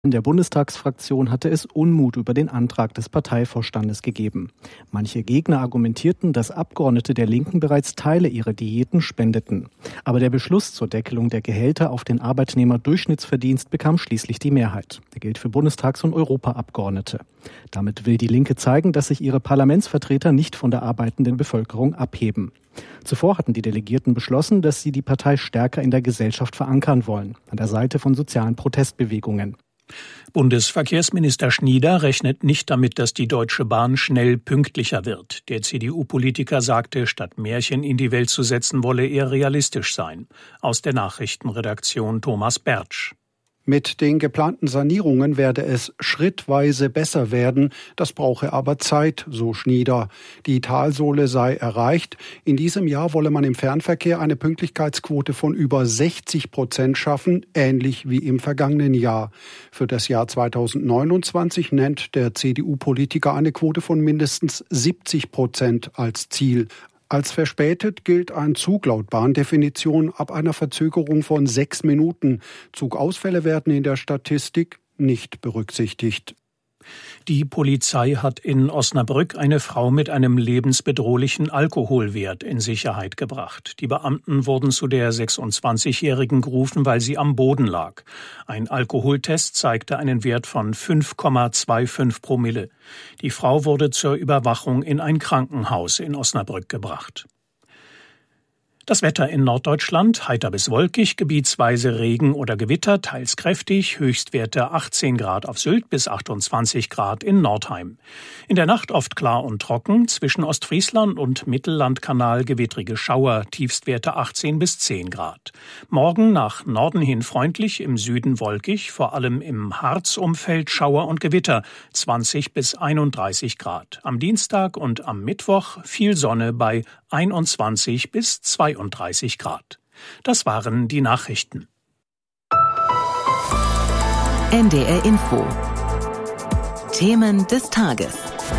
In der Bundestagsfraktion hatte es Unmut über den Antrag des Parteivorstandes gegeben. Manche Gegner argumentierten, dass Abgeordnete der Linken bereits Teile ihrer Diäten spendeten. Aber der Beschluss zur Deckelung der Gehälter auf den Arbeitnehmerdurchschnittsverdienst bekam schließlich die Mehrheit. Der gilt für Bundestags- und Europaabgeordnete. Damit will die Linke zeigen, dass sich ihre Parlamentsvertreter nicht von der arbeitenden Bevölkerung abheben. Zuvor hatten die Delegierten beschlossen, dass sie die Partei stärker in der Gesellschaft verankern wollen, an der Seite von sozialen Protestbewegungen. Bundesverkehrsminister Schnieder rechnet nicht damit, dass die Deutsche Bahn schnell pünktlicher wird. Der CDU-Politiker sagte, statt Märchen in die Welt zu setzen, wolle er realistisch sein. Aus der Nachrichtenredaktion Thomas Bertsch. Mit den geplanten Sanierungen werde es schrittweise besser werden. Das brauche aber Zeit, so Schnieder. Die Talsohle sei erreicht. In diesem Jahr wolle man im Fernverkehr eine Pünktlichkeitsquote von über 60% schaffen, ähnlich wie im vergangenen Jahr. Für das Jahr 2029 nennt der CDU-Politiker eine Quote von mindestens 70% als Ziel. Als verspätet gilt ein Zug laut Bahndefinition ab einer Verzögerung von 6 Minuten. Zugausfälle werden in der Statistik nicht berücksichtigt. Die Polizei hat in Osnabrück eine Frau mit einem lebensbedrohlichen Alkoholwert in Sicherheit gebracht. Die Beamten wurden zu der 26-Jährigen gerufen, weil sie am Boden lag. Ein Alkoholtest zeigte einen Wert von 5,25 Promille. Die Frau wurde zur Überwachung in ein Krankenhaus in Osnabrück gebracht. Das Wetter in Norddeutschland, heiter bis wolkig, gebietsweise Regen oder Gewitter, teils kräftig, Höchstwerte 18 Grad auf Sylt bis 28 Grad in Nordheim. In der Nacht oft klar und trocken, zwischen Ostfriesland und Mittellandkanal gewittrige Schauer, Tiefstwerte 18 bis 10 Grad. Morgen nach Norden hin freundlich, im Süden wolkig, vor allem im Harzumfeld Schauer und Gewitter, 20 bis 31 Grad. Am Dienstag und am Mittwoch viel Sonne bei 21 bis 32 Grad. Das waren die Nachrichten. NDR Info. Themen des Tages.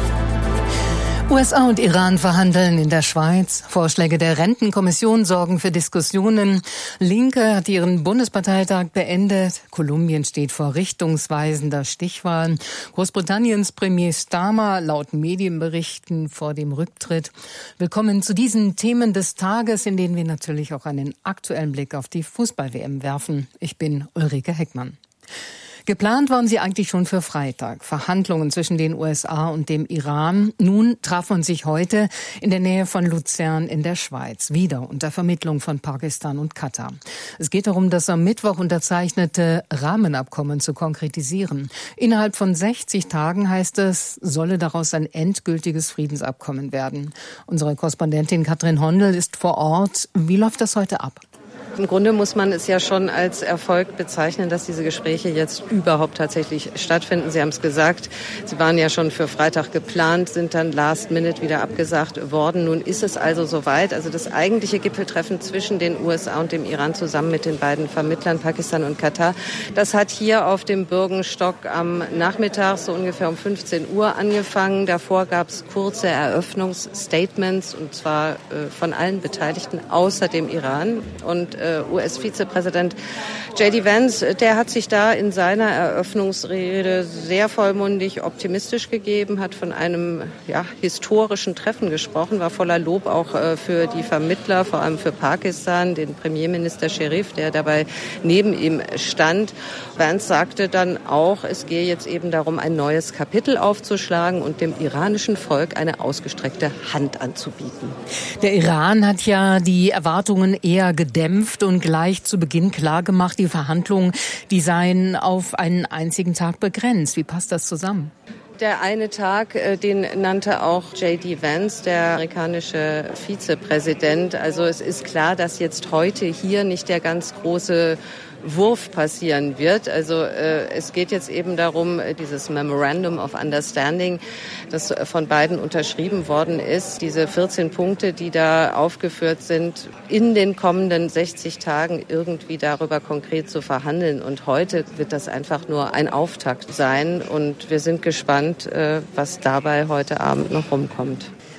USA und Iran verhandeln in der Schweiz. Vorschläge der Rentenkommission sorgen für Diskussionen. Linke hat ihren Bundesparteitag beendet. Kolumbien steht vor richtungsweisender Stichwahl. Großbritanniens Premier Starmer laut Medienberichten vor dem Rücktritt. Willkommen zu diesen Themen des Tages, in denen wir natürlich auch einen aktuellen Blick auf die Fußball-WM werfen. Ich bin Ulrike Heckmann. Geplant waren sie eigentlich schon für Freitag. Verhandlungen zwischen den USA und dem Iran. Nun traf man sich heute in der Nähe von Luzern in der Schweiz. Wieder unter Vermittlung von Pakistan und Katar. Es geht darum, das am Mittwoch unterzeichnete Rahmenabkommen zu konkretisieren. Innerhalb von 60 Tagen, heißt es, solle daraus ein endgültiges Friedensabkommen werden. Unsere Korrespondentin Katrin Hondel ist vor Ort. Wie läuft das heute ab? Im Grunde muss man es ja schon als Erfolg bezeichnen, dass diese Gespräche jetzt überhaupt tatsächlich stattfinden. Sie haben es gesagt, sie waren ja schon für Freitag geplant, sind dann last minute wieder abgesagt worden. Nun ist es also soweit. Also das eigentliche Gipfeltreffen zwischen den USA und dem Iran zusammen mit den beiden Vermittlern Pakistan und Katar, das hat hier auf dem Bürgenstock am Nachmittag so ungefähr um 15 Uhr angefangen. Davor gab es kurze Eröffnungsstatements und zwar von allen Beteiligten außer dem Iran. Und US-Vizepräsident J.D. Vance, der hat sich da in seiner Eröffnungsrede sehr vollmundig optimistisch gegeben, hat von einem historischen Treffen gesprochen, war voller Lob auch für die Vermittler, vor allem für Pakistan, den Premierminister Sharif, der dabei neben ihm stand. Vance sagte dann auch, es gehe jetzt eben darum, ein neues Kapitel aufzuschlagen und dem iranischen Volk eine ausgestreckte Hand anzubieten. Der Iran hat ja die Erwartungen eher gedämpft und gleich zu Beginn klargemacht, die Verhandlungen, die seien auf einen einzigen Tag begrenzt. Wie passt das zusammen? Der eine Tag, den nannte auch J.D. Vance, der amerikanische Vizepräsident. Also es ist klar, dass jetzt heute hier nicht der ganz große Wurf passieren wird. Also es geht jetzt eben darum, dieses Memorandum of Understanding, das von beiden unterschrieben worden ist, diese 14 Punkte, die da aufgeführt sind, in den kommenden 60 Tagen irgendwie darüber konkret zu verhandeln. Und heute wird das einfach nur ein Auftakt sein. Und wir sind gespannt, was dabei heute Abend noch rumkommt.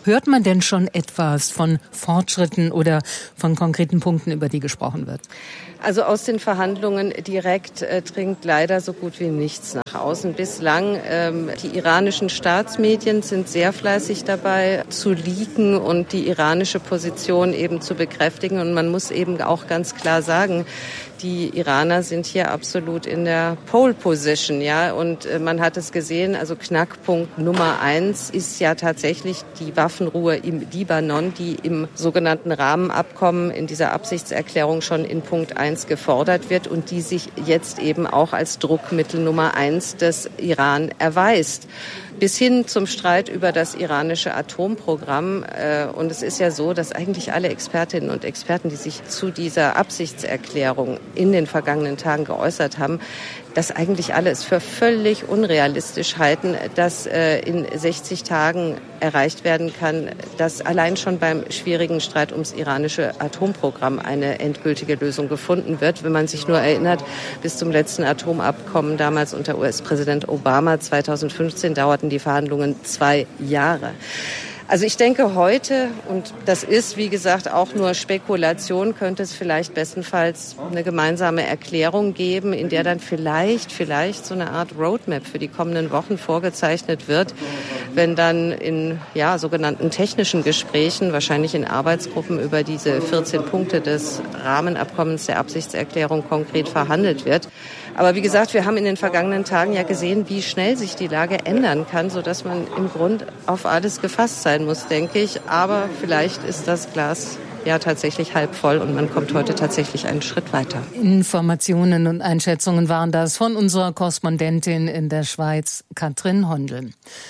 Hört man denn schon etwas von Fortschritten oder von konkreten Punkten, über die gesprochen wird? Also aus den Verhandlungen direkt dringt leider so gut wie nichts nach außen. Bislang die iranischen Staatsmedien sind sehr fleißig dabei zu leaken und die iranische Position eben zu bekräftigen. Und man muss eben auch ganz klar sagen, die Iraner sind hier absolut in der Pole Position, ja. Und man hat es gesehen, also Knackpunkt Nummer 1 ist ja tatsächlich die Waffenruhe im Libanon, die im sogenannten Rahmenabkommen in dieser Absichtserklärung schon in Punkt 1 gefordert wird und die sich jetzt eben auch als Druckmittel Nummer 1 des Iran erweist. Bis hin zum Streit über das iranische Atomprogramm. Und es ist ja so, dass eigentlich alle Expertinnen und Experten, die sich zu dieser Absichtserklärung in den vergangenen Tagen geäußert haben, das eigentlich alle es für völlig unrealistisch halten, dass in 60 Tagen erreicht werden kann, dass allein schon beim schwierigen Streit ums iranische Atomprogramm eine endgültige Lösung gefunden wird. Wenn man sich nur erinnert, bis zum letzten Atomabkommen damals unter US-Präsident Obama 2015 dauerten die Verhandlungen 2 Jahre. Also ich denke heute, und das ist, wie gesagt, auch nur Spekulation, könnte es vielleicht bestenfalls eine gemeinsame Erklärung geben, in der dann vielleicht so eine Art Roadmap für die kommenden Wochen vorgezeichnet wird, wenn dann in sogenannten technischen Gesprächen, wahrscheinlich in Arbeitsgruppen über diese 14 Punkte des Rahmenabkommens der Absichtserklärung konkret verhandelt wird. Aber wie gesagt, wir haben in den vergangenen Tagen ja gesehen, wie schnell sich die Lage ändern kann, sodass man im Grunde auf alles gefasst sein muss, denke ich. Aber vielleicht ist das Glas ja tatsächlich halb voll und man kommt heute tatsächlich einen Schritt weiter. Informationen und Einschätzungen waren das von unserer Korrespondentin in der Schweiz, Katrin Hondel.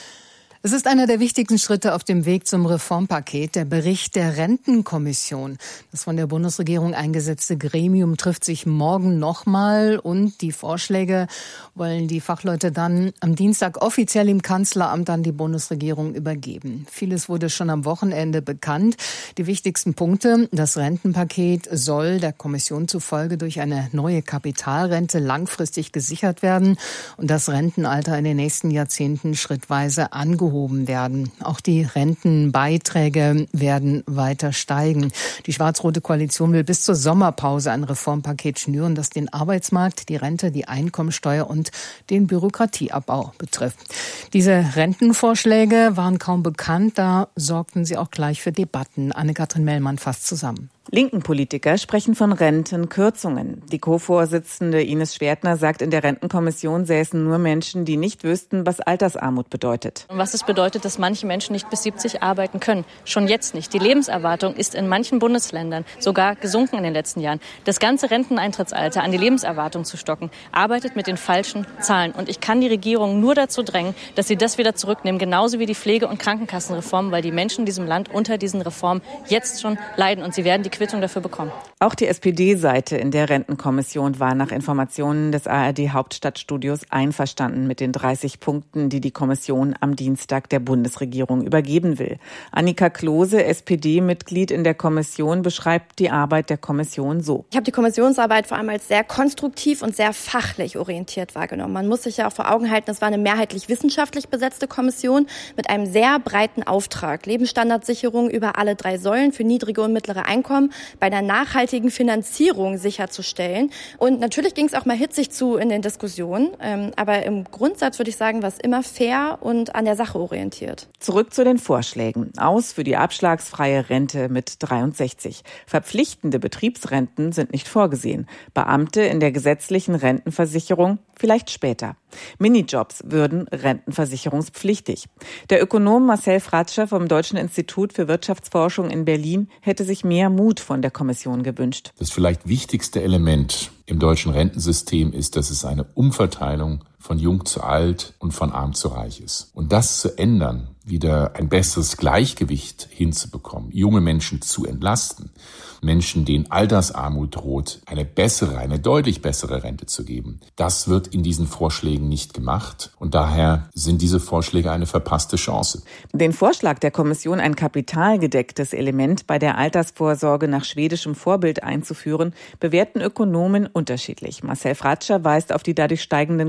Es ist einer der wichtigsten Schritte auf dem Weg zum Reformpaket, der Bericht der Rentenkommission. Das von der Bundesregierung eingesetzte Gremium trifft sich morgen nochmal und die Vorschläge wollen die Fachleute dann am Dienstag offiziell im Kanzleramt an die Bundesregierung übergeben. Vieles wurde schon am Wochenende bekannt. Die wichtigsten Punkte: Das Rentenpaket soll der Kommission zufolge durch eine neue Kapitalrente langfristig gesichert werden und das Rentenalter in den nächsten Jahrzehnten schrittweise angehoben werden. Auch die Rentenbeiträge werden weiter steigen. Die schwarz-rote Koalition will bis zur Sommerpause ein Reformpaket schnüren, das den Arbeitsmarkt, die Rente, die Einkommensteuer und den Bürokratieabbau betrifft. Diese Rentenvorschläge waren kaum bekannt, da sorgten sie auch gleich für Debatten. Anne-Kathrin Mellmann fasst zusammen. Linken Politiker sprechen von Rentenkürzungen. Die Co-Vorsitzende Ines Schwertner sagt, in der Rentenkommission säßen nur Menschen, die nicht wüssten, was Altersarmut bedeutet. Und was es bedeutet, dass manche Menschen nicht bis 70 arbeiten können. Schon jetzt nicht. Die Lebenserwartung ist in manchen Bundesländern sogar gesunken in den letzten Jahren. Das ganze Renteneintrittsalter an die Lebenserwartung zu stocken, arbeitet mit den falschen Zahlen. Und ich kann die Regierung nur dazu drängen, dass sie das wieder zurücknehmen, genauso wie die Pflege- und Krankenkassenreform, weil die Menschen in diesem Land unter diesen Reformen jetzt schon leiden und sie werden die Quittung dafür bekommen. Auch die SPD-Seite in der Rentenkommission war nach Informationen des ARD-Hauptstadtstudios einverstanden mit den 30 Punkten, die die Kommission am Dienstag der Bundesregierung übergeben will. Annika Klose, SPD-Mitglied in der Kommission, beschreibt die Arbeit der Kommission so. Ich habe die Kommissionsarbeit vor allem als sehr konstruktiv und sehr fachlich orientiert wahrgenommen. Man muss sich ja auch vor Augen halten, es war eine mehrheitlich wissenschaftlich besetzte Kommission mit einem sehr breiten Auftrag. Lebensstandardsicherung über alle 3 Säulen für niedrige und mittlere Einkommen bei einer nachhaltigen Finanzierung sicherzustellen. Und natürlich ging es auch mal hitzig zu in den Diskussionen. Aber im Grundsatz würde ich sagen, war es immer fair und an der Sache orientiert. Zurück zu den Vorschlägen. Aus für die abschlagsfreie Rente mit 63. Verpflichtende Betriebsrenten sind nicht vorgesehen. Beamte in der gesetzlichen Rentenversicherung vielleicht später. Minijobs würden rentenversicherungspflichtig. Der Ökonom Marcel Fratscher vom Deutschen Institut für Wirtschaftsforschung in Berlin hätte sich mehr Mut von der Kommission gewünscht. Das vielleicht wichtigste Element im deutschen Rentensystem ist, dass es eine Umverteilung von jung zu alt und von arm zu reich ist. Und das zu ändern, wieder ein besseres Gleichgewicht hinzubekommen, junge Menschen zu entlasten, Menschen, denen Altersarmut droht, eine deutlich bessere Rente zu geben. Das wird in diesen Vorschlägen nicht gemacht und daher sind diese Vorschläge eine verpasste Chance. Den Vorschlag der Kommission, ein kapitalgedecktes Element bei der Altersvorsorge nach schwedischem Vorbild einzuführen, bewerten Ökonomen unterschiedlich. Marcel Fratscher weist auf die dadurch steigenden Kosten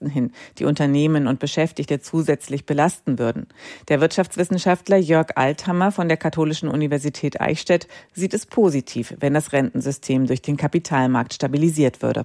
Kosten hin, die Unternehmen und Beschäftigte zusätzlich belasten würden. Der Wirtschaftswissenschaftler Jörg Althammer von der Katholischen Universität Eichstätt sieht es positiv, wenn das Rentensystem durch den Kapitalmarkt stabilisiert würde.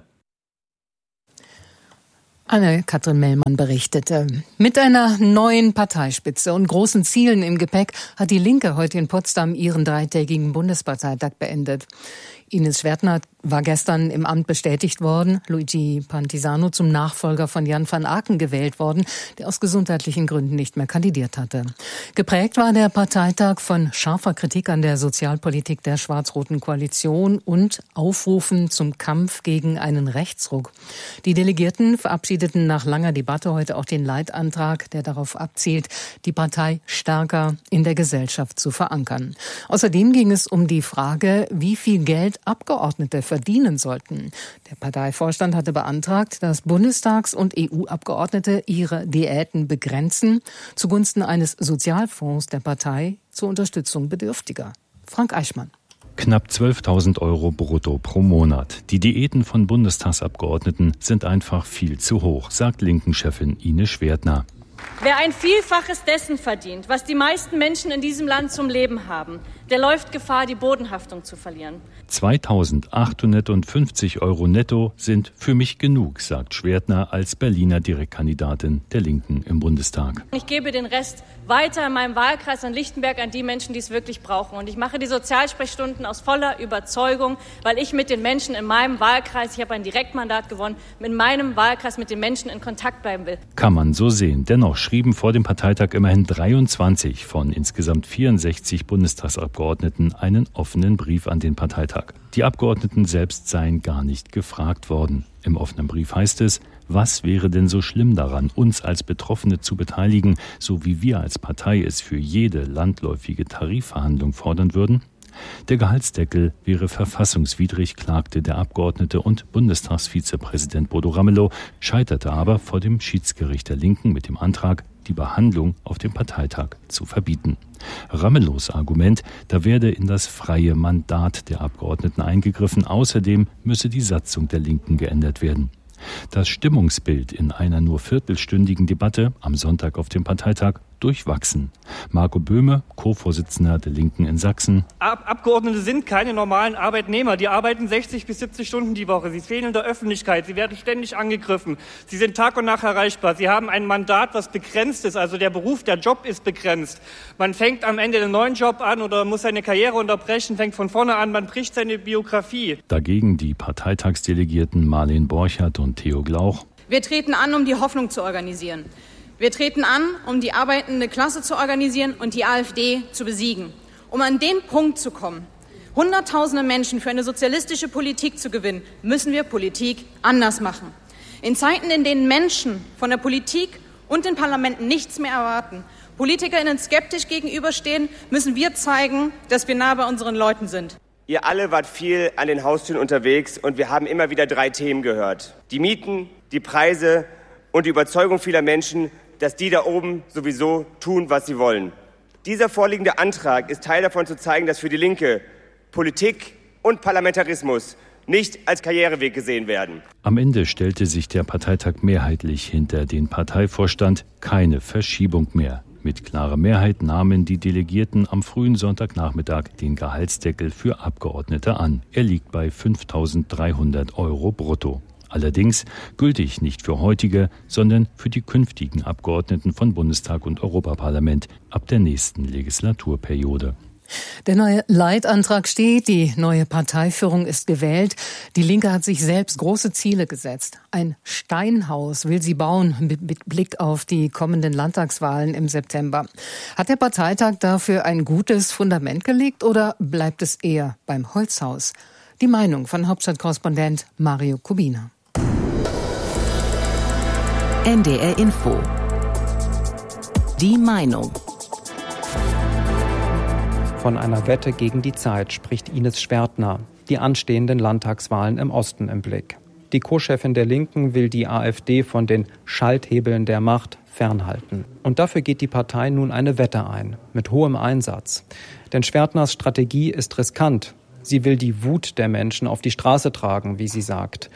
Anne-Kathrin Mellmann berichtete. Mit einer neuen Parteispitze und großen Zielen im Gepäck hat die Linke heute in Potsdam ihren 3-tägigen Bundesparteitag beendet. Ines Schwertner war gestern im Amt bestätigt worden, Luigi Pantisano zum Nachfolger von Jan van Aken gewählt worden, der aus gesundheitlichen Gründen nicht mehr kandidiert hatte. Geprägt war der Parteitag von scharfer Kritik an der Sozialpolitik der schwarz-roten Koalition und Aufrufen zum Kampf gegen einen Rechtsruck. Die Delegierten verabschiedeten nach langer Debatte heute auch den Leitantrag, der darauf abzielt, die Partei stärker in der Gesellschaft zu verankern. Außerdem ging es um die Frage, wie viel Geld Abgeordnete verdienen sollten. Der Parteivorstand hatte beantragt, dass Bundestags- und EU-Abgeordnete ihre Diäten begrenzen, zugunsten eines Sozialfonds der Partei zur Unterstützung Bedürftiger. Frank Eichmann. Knapp 12.000 € brutto pro Monat. Die Diäten von Bundestagsabgeordneten sind einfach viel zu hoch, sagt Linken-Chefin Ines Schwertner. Wer ein Vielfaches dessen verdient, was die meisten Menschen in diesem Land zum Leben haben, der läuft Gefahr, die Bodenhaftung zu verlieren. 2.850 € netto sind für mich genug, sagt Schwertner als Berliner Direktkandidatin der Linken im Bundestag. Ich gebe den Rest weiter in meinem Wahlkreis an Lichtenberg an die Menschen, die es wirklich brauchen. Und ich mache die Sozialsprechstunden aus voller Überzeugung, weil ich mit den Menschen in meinem Wahlkreis, ich habe ein Direktmandat gewonnen, mit meinem Wahlkreis mit den Menschen in Kontakt bleiben will. Kann man so sehen. Dennoch schrieben vor dem Parteitag immerhin 23 von insgesamt 64 Bundestagsabgeordneten einen offenen Brief an den Parteitag. Die Abgeordneten selbst seien gar nicht gefragt worden. Im offenen Brief heißt es, was wäre denn so schlimm daran, uns als Betroffene zu beteiligen, so wie wir als Partei es für jede landläufige Tarifverhandlung fordern würden? Der Gehaltsdeckel wäre verfassungswidrig, klagte der Abgeordnete und Bundestagsvizepräsident Bodo Ramelow, scheiterte aber vor dem Schiedsgericht der Linken mit dem Antrag, die Behandlung auf dem Parteitag zu verbieten. Ramelows Argument, da werde in das freie Mandat der Abgeordneten eingegriffen. Außerdem müsse die Satzung der Linken geändert werden. Das Stimmungsbild in einer nur viertelstündigen Debatte am Sonntag auf dem Parteitag durchwachsen. Marco Böhme, Co-Vorsitzender der Linken in Sachsen. Abgeordnete sind keine normalen Arbeitnehmer. Die arbeiten 60 bis 70 Stunden die Woche. Sie fehlen in der Öffentlichkeit. Sie werden ständig angegriffen. Sie sind Tag und Nacht erreichbar. Sie haben ein Mandat, was begrenzt ist. Also der Job ist begrenzt. Man fängt am Ende einen neuen Job an oder muss seine Karriere unterbrechen, fängt von vorne an, man bricht seine Biografie. Dagegen die Parteitagsdelegierten Marlene Borchert und Theo Glauch. Wir treten an, um die Hoffnung zu organisieren. Wir treten an, um die arbeitende Klasse zu organisieren und die AfD zu besiegen. Um an den Punkt zu kommen, Hunderttausende Menschen für eine sozialistische Politik zu gewinnen, müssen wir Politik anders machen. In Zeiten, in denen Menschen von der Politik und den Parlamenten nichts mehr erwarten, PolitikerInnen skeptisch gegenüberstehen, müssen wir zeigen, dass wir nah bei unseren Leuten sind. Ihr alle wart viel an den Haustüren unterwegs und wir haben immer wieder 3 Themen gehört. Die Mieten, die Preise und die Überzeugung vieler Menschen, dass die da oben sowieso tun, was sie wollen. Dieser vorliegende Antrag ist Teil davon zu zeigen, dass für die Linke Politik und Parlamentarismus nicht als Karriereweg gesehen werden. Am Ende stellte sich der Parteitag mehrheitlich hinter den Parteivorstand, keine Verschiebung mehr. Mit klarer Mehrheit nahmen die Delegierten am frühen Sonntagnachmittag den Gehaltsdeckel für Abgeordnete an. Er liegt bei 5.300 € brutto. Allerdings gültig nicht für heutige, sondern für die künftigen Abgeordneten von Bundestag und Europaparlament ab der nächsten Legislaturperiode. Der neue Leitantrag steht, die neue Parteiführung ist gewählt. Die Linke hat sich selbst große Ziele gesetzt. Ein Steinhaus will sie bauen mit Blick auf die kommenden Landtagswahlen im September. Hat der Parteitag dafür ein gutes Fundament gelegt oder bleibt es eher beim Holzhaus? Die Meinung von Hauptstadtkorrespondent Mario Kubina. NDR Info. Die Meinung. Von einer Wette gegen die Zeit spricht Ines Schwertner, die anstehenden Landtagswahlen im Osten im Blick. Die Co-Chefin der Linken will die AfD von den Schalthebeln der Macht fernhalten. Und dafür geht die Partei nun eine Wette ein, mit hohem Einsatz. Denn Schwertners Strategie ist riskant. Sie will die Wut der Menschen auf die Straße tragen, wie sie sagt.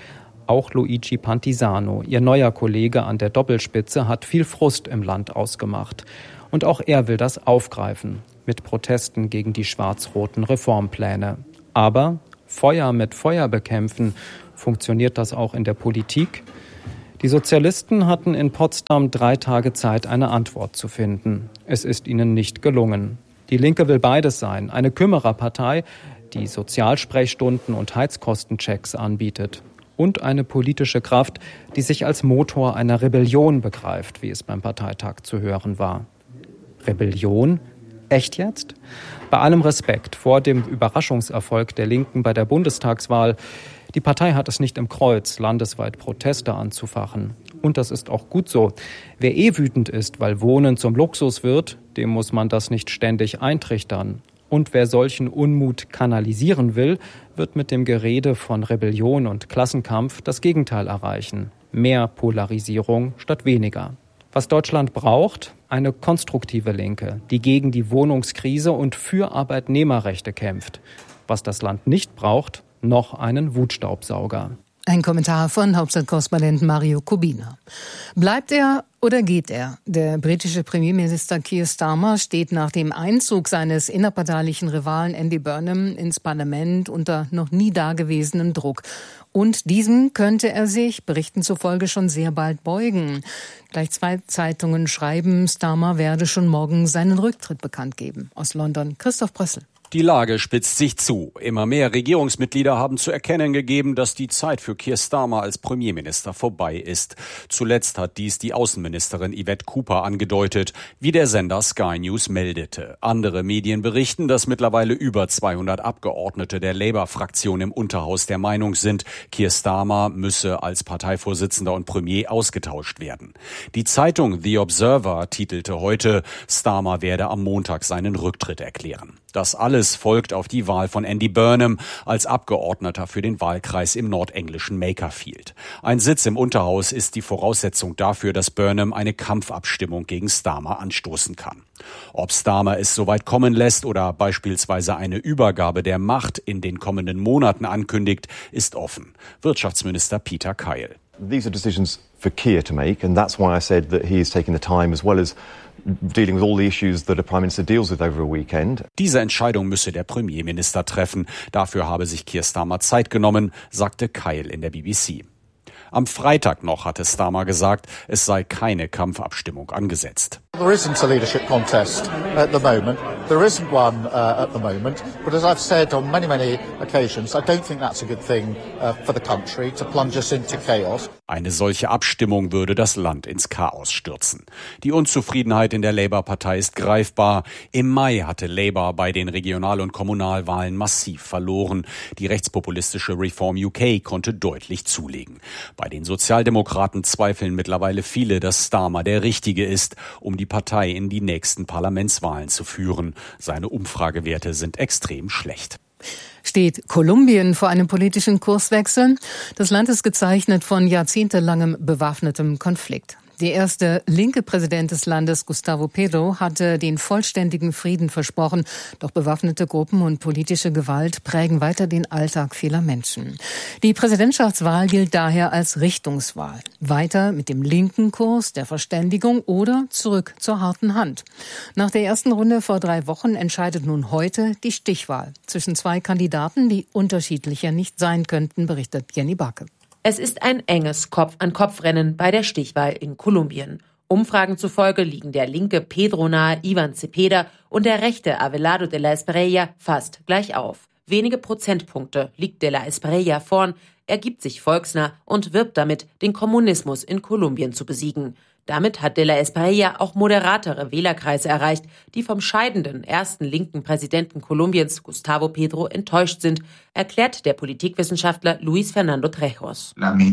Auch Luigi Pantisano, ihr neuer Kollege an der Doppelspitze, hat viel Frust im Land ausgemacht. Und auch er will das aufgreifen, mit Protesten gegen die schwarz-roten Reformpläne. Aber Feuer mit Feuer bekämpfen, funktioniert das auch in der Politik? Die Sozialisten hatten in Potsdam 3 Tage Zeit, eine Antwort zu finden. Es ist ihnen nicht gelungen. Die Linke will beides sein, eine Kümmererpartei, die Sozialsprechstunden und Heizkostenchecks anbietet. Und eine politische Kraft, die sich als Motor einer Rebellion begreift, wie es beim Parteitag zu hören war. Rebellion? Echt jetzt? Bei allem Respekt vor dem Überraschungserfolg der Linken bei der Bundestagswahl, die Partei hat es nicht im Kreuz, landesweit Proteste anzufachen. Und das ist auch gut so. Wer wütend ist, weil Wohnen zum Luxus wird, dem muss man das nicht ständig eintrichtern. Und wer solchen Unmut kanalisieren will, wird mit dem Gerede von Rebellion und Klassenkampf das Gegenteil erreichen. Mehr Polarisierung statt weniger. Was Deutschland braucht? Eine konstruktive Linke, die gegen die Wohnungskrise und für Arbeitnehmerrechte kämpft. Was das Land nicht braucht, noch einen Wutstaubsauger. Ein Kommentar von Hauptstadtkorrespondent Mario Kubina. Bleibt er oder geht er? Der britische Premierminister Keir Starmer steht nach dem Einzug seines innerparteilichen Rivalen Andy Burnham ins Parlament unter noch nie dagewesenem Druck. Und diesem könnte er sich, Berichten zufolge, schon sehr bald beugen. Gleich 2 Zeitungen schreiben, Starmer werde schon morgen seinen Rücktritt bekannt geben. Aus London, Christoph Brössel. Die Lage spitzt sich zu. Immer mehr Regierungsmitglieder haben zu erkennen gegeben, dass die Zeit für Keir Starmer als Premierminister vorbei ist. Zuletzt hat dies die Außenministerin Yvette Cooper angedeutet, wie der Sender Sky News meldete. Andere Medien berichten, dass mittlerweile über 200 Abgeordnete der Labour-Fraktion im Unterhaus der Meinung sind, Keir Starmer müsse als Parteivorsitzender und Premier ausgetauscht werden. Die Zeitung The Observer titelte heute, Starmer werde am Montag seinen Rücktritt erklären. Das alles folgt auf die Wahl von Andy Burnham als Abgeordneter für den Wahlkreis im nordenglischen Makerfield. Ein Sitz im Unterhaus ist die Voraussetzung dafür, dass Burnham eine Kampfabstimmung gegen Starmer anstoßen kann. Ob Starmer es soweit kommen lässt oder beispielsweise eine Übergabe der Macht in den kommenden Monaten ankündigt, ist offen. Wirtschaftsminister Peter Kyle. These are decisions for Keir to make, and that's why I said that he is taking the time as well as dealing with all the issues that a Prime Minister deals with over a weekend. Diese Entscheidung müsse der Premierminister treffen. Dafür habe sich Keir Starmer Zeit genommen, sagte Kyle in der BBC. Am Freitag noch hatte Starmer gesagt, es sei keine Kampfabstimmung angesetzt. There isn't a leadership contest at the moment. There isn't one at the moment. But as I've said on many occasions, I don't think that's a good thing for the country to plunge us into chaos. Eine solche Abstimmung würde das Land ins Chaos stürzen. Die Unzufriedenheit in der Labour-Partei ist greifbar. Im Mai hatte Labour bei den Regional- und Kommunalwahlen massiv verloren. Die rechtspopulistische Reform UK konnte deutlich zulegen. Bei den Sozialdemokraten zweifeln mittlerweile viele, dass Starmer der Richtige ist, um die Partei in die nächsten Parlamentswahlen zu führen. Seine Umfragewerte sind extrem schlecht. Steht Kolumbien vor einem politischen Kurswechsel? Das Land ist gezeichnet von jahrzehntelangem bewaffnetem Konflikt. Der erste linke Präsident des Landes, Gustavo Petro, hatte den vollständigen Frieden versprochen. Doch bewaffnete Gruppen und politische Gewalt prägen weiter den Alltag vieler Menschen. Die Präsidentschaftswahl gilt daher als Richtungswahl. Weiter mit dem linken Kurs der Verständigung oder zurück zur harten Hand. Nach der ersten Runde vor 3 Wochen entscheidet nun heute die Stichwahl zwischen 2 Kandidaten, die unterschiedlicher nicht sein könnten, berichtet Jenny Barke. Es ist ein enges Kopf-an-Kopf-Rennen bei der Stichwahl in Kolumbien. Umfragen zufolge liegen der linke Pedro-nahe Ivan Cepeda und der rechte Abelardo de la Espriella fast gleich auf. Wenige Prozentpunkte liegt de la Espriella vorn, er gibt sich volksnah und wirbt damit, den Kommunismus in Kolumbien zu besiegen. Damit hat de la Espriella auch moderatere Wählerkreise erreicht, die vom scheidenden ersten linken Präsidenten Kolumbiens, Gustavo Petro, enttäuscht sind, erklärt der Politikwissenschaftler Luis Fernando Trejos.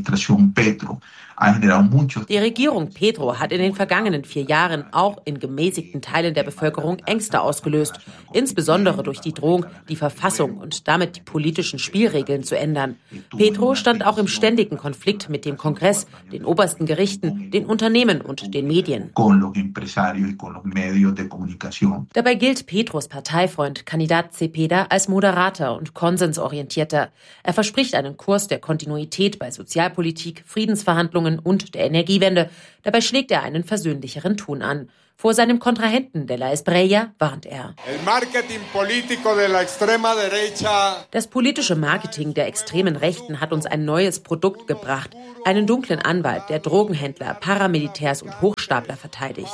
Die Regierung Petro hat in den vergangenen 4 Jahren auch in gemäßigten Teilen der Bevölkerung Ängste ausgelöst, insbesondere durch die Drohung, die Verfassung und damit die politischen Spielregeln zu ändern. Petro stand auch im ständigen Konflikt mit dem Kongress, den obersten Gerichten, den Unternehmen und den Medien. Dabei gilt Petros Parteifreund Kandidat Cepeda als moderater und konsensorientierter orientierter. Er verspricht einen Kurs der Kontinuität bei Sozialpolitik, Friedensverhandlungen und der Energiewende. Dabei schlägt er einen versöhnlicheren Ton an. Vor seinem Kontrahenten de la Espriella warnt er. Das politische Marketing der extremen Rechten hat uns ein neues Produkt gebracht. Einen dunklen Anwalt, der Drogenhändler, Paramilitärs und Hochstapler verteidigt.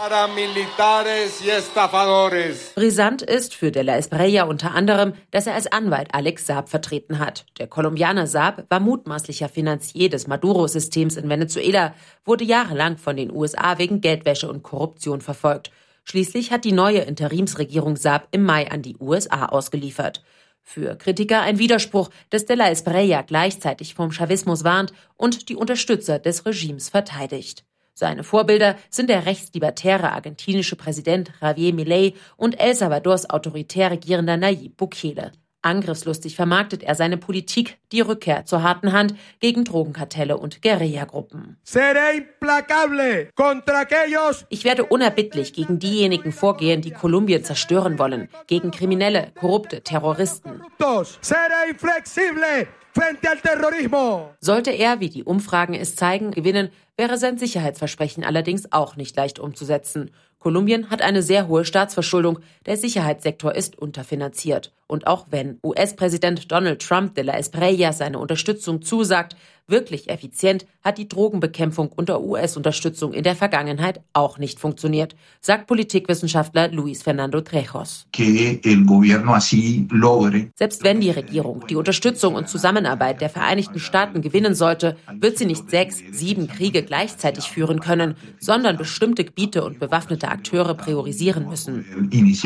Brisant ist für de la Espriella unter anderem, dass er als Anwalt Alex Saab vertreten hat. Der Kolumbianer Saab war mutmaßlicher Finanzier des Maduro-Systems in Venezuela, wurde jahrelang von den USA wegen Geldwäsche und Korruption verfolgt. Schließlich hat die neue Interimsregierung Saab im Mai an die USA ausgeliefert. Für Kritiker ein Widerspruch, dass de la Espriella gleichzeitig vom Chavismus warnt und die Unterstützer des Regimes verteidigt. Seine Vorbilder sind der rechtslibertäre argentinische Präsident Javier Milei und El Salvadors autoritär regierender Nayib Bukele. Angriffslustig vermarktet er seine Politik, die Rückkehr zur harten Hand gegen Drogenkartelle und Guerillagruppen. Ich werde unerbittlich gegen diejenigen vorgehen, die Kolumbien zerstören wollen, gegen Kriminelle, korrupte Terroristen. Sollte er, wie die Umfragen es zeigen, gewinnen, wäre sein Sicherheitsversprechen allerdings auch nicht leicht umzusetzen. Kolumbien hat eine sehr hohe Staatsverschuldung, der Sicherheitssektor ist unterfinanziert. Und auch wenn US-Präsident Donald Trump de la Espriella seine Unterstützung zusagt, wirklich effizient hat die Drogenbekämpfung unter US-Unterstützung in der Vergangenheit auch nicht funktioniert, sagt Politikwissenschaftler Luis Fernando Trejos. Selbst wenn die Regierung die Unterstützung und Zusammenarbeit der Vereinigten Staaten gewinnen sollte, wird sie nicht 6, 7 Kriege gleichzeitig führen können, sondern bestimmte Gebiete und bewaffnete Akteure priorisieren müssen.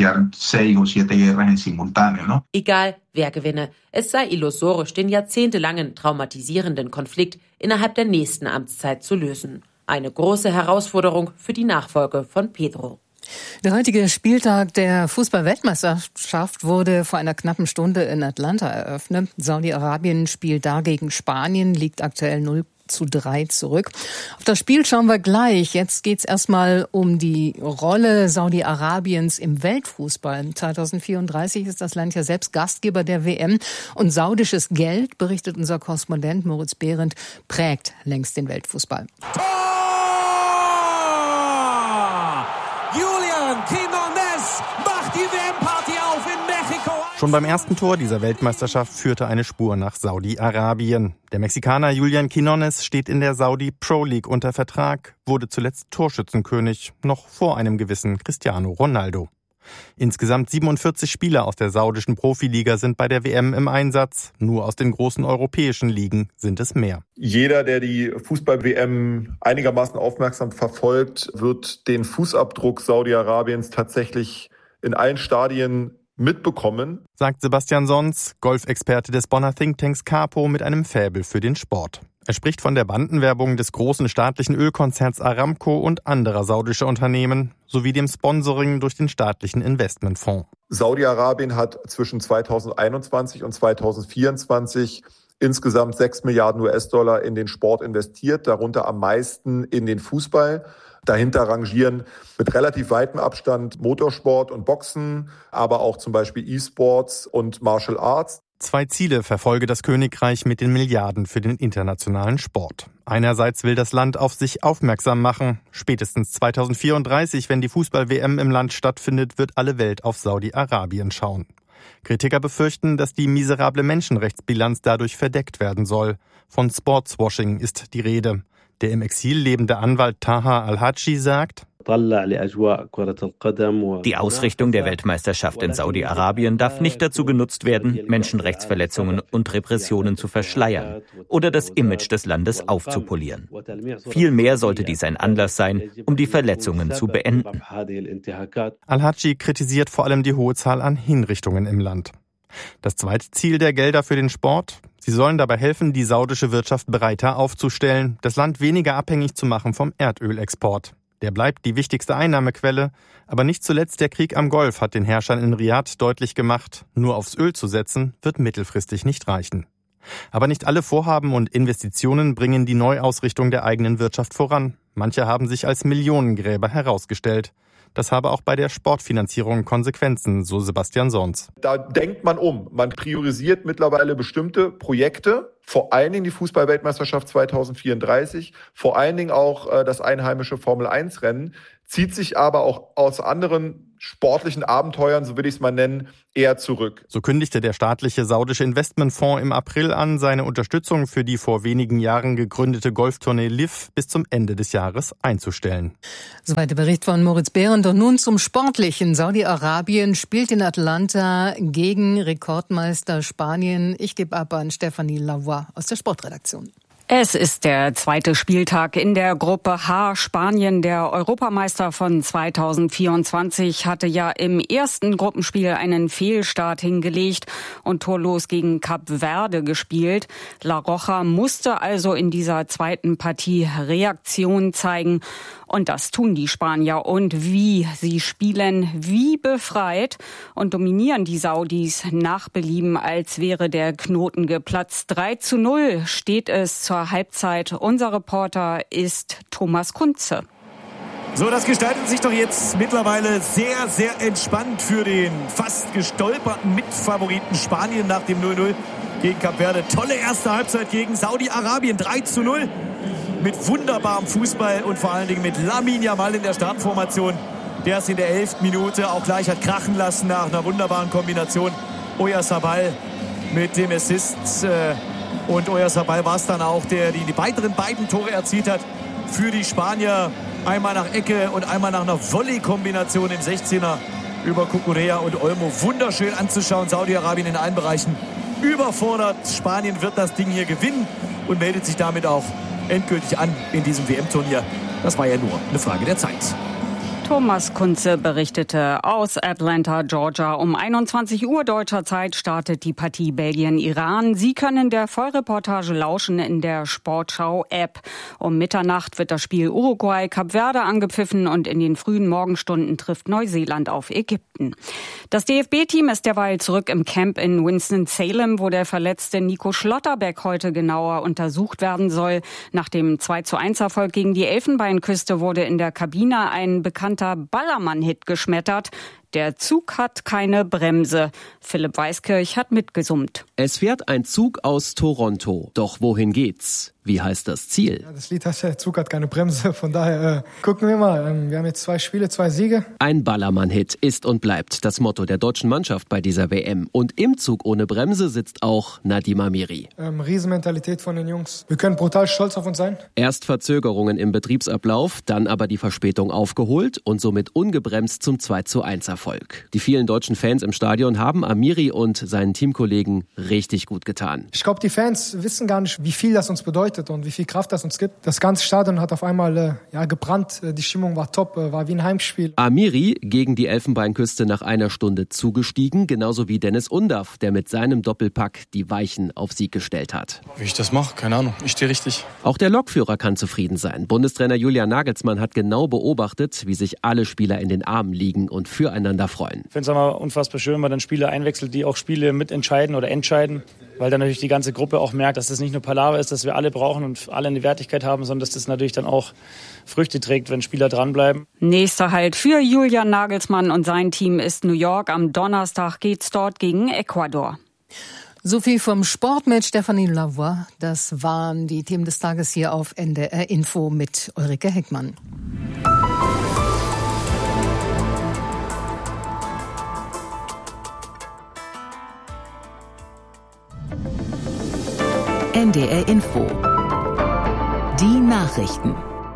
Egal, wer gewinne, es sei illusorisch, den jahrzehntelangen traumatisierenden Konflikt innerhalb der nächsten Amtszeit zu lösen. Eine große Herausforderung für die Nachfolge von Pedro. Der heutige Spieltag der Fußball-Weltmeisterschaft wurde vor einer knappen Stunde in Atlanta eröffnet. Saudi-Arabien spielt da gegen Spanien, liegt aktuell 0:3 zurück. Auf das Spiel schauen wir gleich. Jetzt geht's erstmal um die Rolle Saudi-Arabiens im Weltfußball. 2034 ist das Land ja selbst Gastgeber der WM. Und saudisches Geld, berichtet unser Korrespondent Moritz Behrendt, prägt längst den Weltfußball. Julian Quinones macht die WM-Party auf in Mexiko. Schon beim ersten Tor dieser Weltmeisterschaft führte eine Spur nach Saudi-Arabien. Der Mexikaner Julian Quinones steht in der Saudi Pro League unter Vertrag, wurde zuletzt Torschützenkönig, noch vor einem gewissen Cristiano Ronaldo. Insgesamt 47 Spieler aus der saudischen Profiliga sind bei der WM im Einsatz. Nur aus den großen europäischen Ligen sind es mehr. Jeder, der die Fußball-WM einigermaßen aufmerksam verfolgt, wird den Fußabdruck Saudi-Arabiens tatsächlich in allen Stadien mitbekommen, sagt Sebastian Sons, Golfexperte des Bonner Thinktanks Capo mit einem Faible für den Sport. Er spricht von der Bandenwerbung des großen staatlichen Ölkonzerns Aramco und anderer saudischer Unternehmen sowie dem Sponsoring durch den staatlichen Investmentfonds. Saudi-Arabien hat zwischen 2021 und 2024 insgesamt 6 Milliarden US-Dollar in den Sport investiert, darunter am meisten in den Fußball. Dahinter rangieren mit relativ weitem Abstand Motorsport und Boxen, aber auch zum Beispiel E-Sports und Martial Arts. 2 Ziele verfolge das Königreich mit den Milliarden für den internationalen Sport. Einerseits will das Land auf sich aufmerksam machen. Spätestens 2034, wenn die Fußball-WM im Land stattfindet, wird alle Welt auf Saudi-Arabien schauen. Kritiker befürchten, dass die miserable Menschenrechtsbilanz dadurch verdeckt werden soll. Von Sportswashing ist die Rede. Der im Exil lebende Anwalt Taha Al-Haji sagt: Die Ausrichtung der Weltmeisterschaft in Saudi-Arabien darf nicht dazu genutzt werden, Menschenrechtsverletzungen und Repressionen zu verschleiern oder das Image des Landes aufzupolieren. Vielmehr sollte dies ein Anlass sein, um die Verletzungen zu beenden. Al-Haji kritisiert vor allem die hohe Zahl an Hinrichtungen im Land. Das zweite Ziel der Gelder für den Sport: Sie sollen dabei helfen, die saudische Wirtschaft breiter aufzustellen, das Land weniger abhängig zu machen vom Erdölexport. Der bleibt die wichtigste Einnahmequelle, aber nicht zuletzt der Krieg am Golf hat den Herrschern in Riyadh deutlich gemacht, nur aufs Öl zu setzen, wird mittelfristig nicht reichen. Aber nicht alle Vorhaben und Investitionen bringen die Neuausrichtung der eigenen Wirtschaft voran. Manche haben sich als Millionengräber herausgestellt. Das habe auch bei der Sportfinanzierung Konsequenzen, so Sebastian Sorns. Da denkt man um. Man priorisiert mittlerweile bestimmte Projekte, vor allen Dingen die Fußball-Weltmeisterschaft 2034, vor allen Dingen auch das einheimische Formel-1-Rennen, zieht sich aber auch aus anderen sportlichen Abenteuern, so will ich es mal nennen, eher zurück. So kündigte der staatliche saudische Investmentfonds im April an, seine Unterstützung für die vor wenigen Jahren gegründete Golftournee LIV bis zum Ende des Jahres einzustellen. Soweit der Bericht von Moritz Behrendt. Und nun zum Sportlichen. Saudi-Arabien spielt in Atlanta gegen Rekordmeister Spanien. Ich gebe ab an Stefanie Lavoie aus der Sportredaktion. Es ist der zweite Spieltag in der Gruppe H. Spanien, der Europameister von 2024, hatte ja im ersten Gruppenspiel einen Fehlstart hingelegt und torlos gegen Kap Verde gespielt. La Roja musste also in dieser zweiten Partie Reaktion zeigen. Und das tun die Spanier. Und wie sie spielen, wie befreit und dominieren die Saudis nach Belieben, als wäre der Knoten geplatzt. 3:0 steht es zur Halbzeit. Unser Reporter ist Thomas Kunze. So, das gestaltet sich doch jetzt mittlerweile sehr, sehr entspannt für den fast gestolperten Mitfavoriten Spanien nach dem 0:0 gegen Kap Verde. Tolle erste Halbzeit gegen Saudi-Arabien. 3:0. Mit wunderbarem Fußball und vor allen Dingen mit Lamine Yamal in der Startformation, der es in der 11. Minute auch gleich hat krachen lassen nach einer wunderbaren Kombination. Oyarzabal mit dem Assist und Oyarzabal war es dann auch, der die weiteren beiden Tore erzielt hat für die Spanier. Einmal nach Ecke und einmal nach einer Volley-Kombination im 16er über Cucurella und Olmo. Wunderschön anzuschauen, Saudi-Arabien in allen Bereichen überfordert. Spanien wird das Ding hier gewinnen und meldet sich damit auch endgültig an in diesem WM-Turnier. Das war ja nur eine Frage der Zeit. Thomas Kunze berichtete aus Atlanta, Georgia. Um 21 Uhr deutscher Zeit startet die Partie Belgien-Iran. Sie können der Vollreportage lauschen in der Sportschau-App. Um Mitternacht wird das Spiel Uruguay-Kap Verde angepfiffen und in den frühen Morgenstunden trifft Neuseeland auf Ägypten. Das DFB-Team ist derweil zurück im Camp in Winston-Salem, wo der verletzte Nico Schlotterbeck heute genauer untersucht werden soll. Nach dem 2:1-Erfolg gegen die Elfenbeinküste wurde in der Kabine ein bekannter Ballermann-Hit geschmettert. Der Zug hat keine Bremse. Philipp Weiskirch hat mitgesummt. Es fährt ein Zug aus Toronto. Doch wohin geht's? Wie heißt das Ziel? Ja, das Lied heißt ja, der Zug hat keine Bremse. Von daher gucken wir mal. Wir haben jetzt 2 Spiele, 2 Siege. Ein Ballermann-Hit ist und bleibt das Motto der deutschen Mannschaft bei dieser WM. Und im Zug ohne Bremse sitzt auch Nadim Amiri. Riesenmentalität von den Jungs. Wir können brutal stolz auf uns sein. Erst Verzögerungen im Betriebsablauf, dann aber die Verspätung aufgeholt und somit ungebremst zum 2:1-Erfolg. Die vielen deutschen Fans im Stadion haben Amiri und seinen Teamkollegen richtig gut getan. Ich glaube, die Fans wissen gar nicht, wie viel das uns bedeutet und wie viel Kraft das uns gibt. Das ganze Stadion hat auf einmal gebrannt. Die Stimmung war top, war wie ein Heimspiel. Amiri gegen die Elfenbeinküste nach einer Stunde zugestiegen, genauso wie Dennis Undaff, der mit seinem Doppelpack die Weichen auf Sieg gestellt hat. Wie ich das mache, keine Ahnung. Ich stehe richtig. Auch der Lokführer kann zufrieden sein. Bundestrainer Julian Nagelsmann hat genau beobachtet, wie sich alle Spieler in den Armen liegen und füreinander freuen. Ich finde es immer unfassbar schön, wenn man dann Spieler einwechselt, die auch Spiele mitentscheiden oder entscheiden, weil dann natürlich die ganze Gruppe auch merkt, dass das nicht nur Palaver ist, dass wir alle brauchen und alle eine Wertigkeit haben, sondern dass das natürlich dann auch Früchte trägt, wenn Spieler dranbleiben. Nächster Halt für Julian Nagelsmann und sein Team ist New York. Am Donnerstag geht's dort gegen Ecuador. So viel vom Sport mit Stefanie Lavoie. Das waren die Themen des Tages hier auf NDR Info mit Ulrike Heckmann. NDR Info. Die Nachrichten.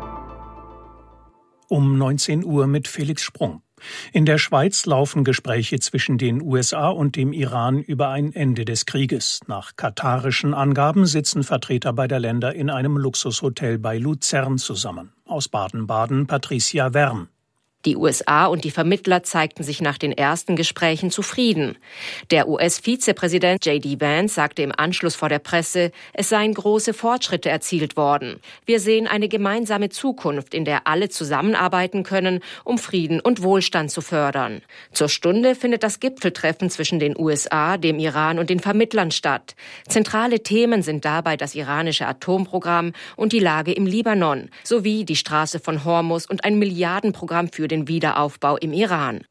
Um 19 Uhr mit Felix Sprung. In der Schweiz laufen Gespräche zwischen den USA und dem Iran über ein Ende des Krieges. Nach katarischen Angaben sitzen Vertreter beider Länder in einem Luxushotel bei Luzern zusammen. Aus Baden-Baden Patricia Wern. Die USA und die Vermittler zeigten sich nach den ersten Gesprächen zufrieden. Der US-Vizepräsident J.D. Vance sagte im Anschluss vor der Presse, es seien große Fortschritte erzielt worden. Wir sehen eine gemeinsame Zukunft, in der alle zusammenarbeiten können, um Frieden und Wohlstand zu fördern. Zur Stunde findet das Gipfeltreffen zwischen den USA, dem Iran und den Vermittlern statt. Zentrale Themen sind dabei das iranische Atomprogramm und die Lage im Libanon, sowie die Straße von Hormuz und ein Milliardenprogramm für den Wiederaufbau im Iran.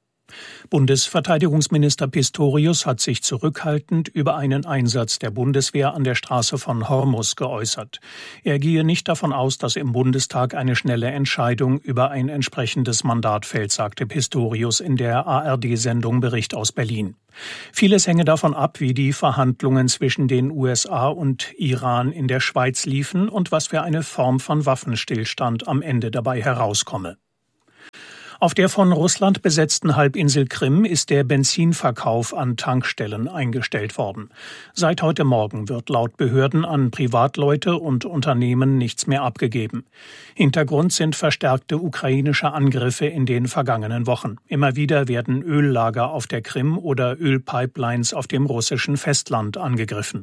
Bundesverteidigungsminister Pistorius hat sich zurückhaltend über einen Einsatz der Bundeswehr an der Straße von Hormuz geäußert. Er gehe nicht davon aus, dass im Bundestag eine schnelle Entscheidung über ein entsprechendes Mandat fällt, sagte Pistorius in der ARD-Sendung Bericht aus Berlin. Vieles hänge davon ab, wie die Verhandlungen zwischen den USA und Iran in der Schweiz liefen und was für eine Form von Waffenstillstand am Ende dabei herauskomme. Auf der von Russland besetzten Halbinsel Krim ist der Benzinverkauf an Tankstellen eingestellt worden. Seit heute Morgen wird laut Behörden an Privatleute und Unternehmen nichts mehr abgegeben. Hintergrund sind verstärkte ukrainische Angriffe in den vergangenen Wochen. Immer wieder werden Öllager auf der Krim oder Ölpipelines auf dem russischen Festland angegriffen.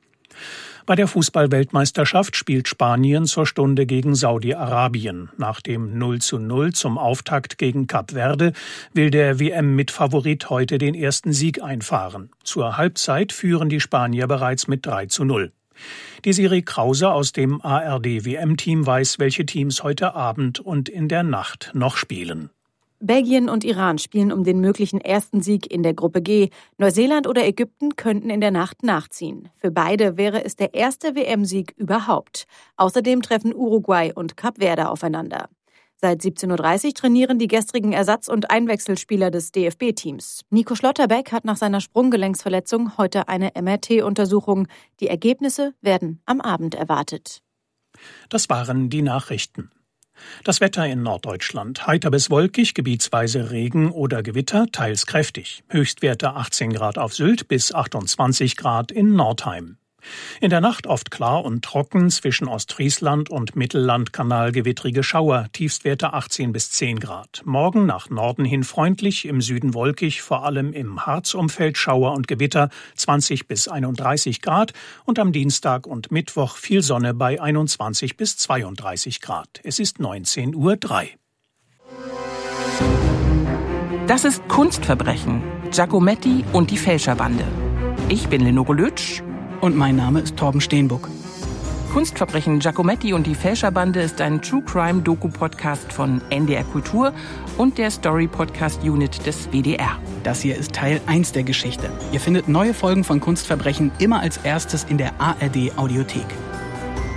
Bei der Fußball-Weltmeisterschaft spielt Spanien zur Stunde gegen Saudi-Arabien. Nach dem 0:0 zum Auftakt gegen Kap Verde will der WM-Mitfavorit heute den ersten Sieg einfahren. Zur Halbzeit führen die Spanier bereits mit 3:0. Desiree Krause aus dem ARD-WM-Team weiß, welche Teams heute Abend und in der Nacht noch spielen. Belgien und Iran spielen um den möglichen ersten Sieg in der Gruppe G. Neuseeland oder Ägypten könnten in der Nacht nachziehen. Für beide wäre es der erste WM-Sieg überhaupt. Außerdem treffen Uruguay und Kap Verde aufeinander. Seit 17:30 Uhr trainieren die gestrigen Ersatz- und Einwechselspieler des DFB-Teams. Nico Schlotterbeck hat nach seiner Sprunggelenksverletzung heute eine MRT-Untersuchung. Die Ergebnisse werden am Abend erwartet. Das waren die Nachrichten. Das Wetter in Norddeutschland. Heiter bis wolkig, gebietsweise Regen oder Gewitter, teils kräftig. Höchstwerte 18 Grad auf Sylt bis 28 Grad in Nordheim. In der Nacht oft klar und trocken, zwischen Ostfriesland und Mittellandkanal gewittrige Schauer, Tiefstwerte 18 bis 10 Grad. Morgen nach Norden hin freundlich, im Süden wolkig, vor allem im Harzumfeld Schauer und Gewitter 20 bis 31 Grad und am Dienstag und Mittwoch viel Sonne bei 21 bis 32 Grad. Es ist 19:03 Uhr. Das ist Kunstverbrechen, Giacometti und die Fälscherbande. Ich bin Lenore Lötsch. Und mein Name ist Torben Steenbuck. Kunstverbrechen Giacometti und die Fälscherbande ist ein True-Crime-Doku-Podcast von NDR Kultur und der Story-Podcast-Unit des WDR. Das hier ist Teil 1 der Geschichte. Ihr findet neue Folgen von Kunstverbrechen immer als erstes in der ARD-Audiothek.